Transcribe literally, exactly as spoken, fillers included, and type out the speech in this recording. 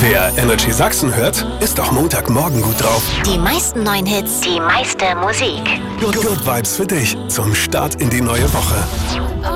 Wer Energy Sachsen hört, ist auch Montagmorgen gut drauf. Die meisten neuen Hits, die meiste Musik. Good, good Vibes für dich zum Start in die neue Woche.